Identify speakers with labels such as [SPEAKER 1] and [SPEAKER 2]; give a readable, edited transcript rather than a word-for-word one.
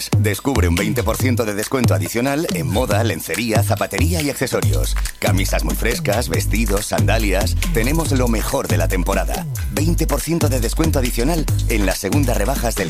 [SPEAKER 1] Cortes. Descubre un 20% de descuento adicional en moda, lencería, zapatería y accesorios. Camisas muy frescas, vestidos, sandalias. Tenemos lo mejor de la temporada. 20% de descuento adicional en las segundas rebajas del